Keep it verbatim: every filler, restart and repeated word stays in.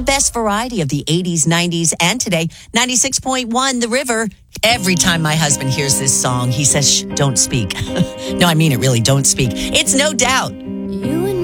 best variety of the eighties, nineties, and today. ninety-six point one, The River. Every time my husband hears this song, he says, shh, don't speak. No, I mean it really, don't speak. It's No Doubt.